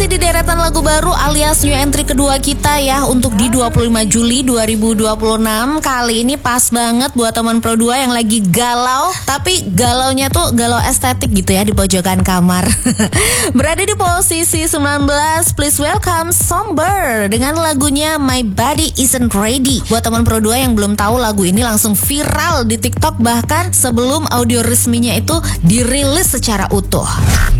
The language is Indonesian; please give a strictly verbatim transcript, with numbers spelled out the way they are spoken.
masih di deretan lagu baru alias new entry kedua kita ya untuk di dua puluh lima Juli dua ribu dua puluh enam. Kali ini pas banget buat teman Pro dua yang lagi galau, tapi galaunya tuh galau estetik gitu ya di pojokan kamar. Berada di posisi sembilan belas, please welcome Somber dengan lagunya My Body Isn't Ready. Buat teman Pro dua yang belum tahu, lagu ini langsung viral di TikTok bahkan sebelum audio resminya itu dirilis secara utuh.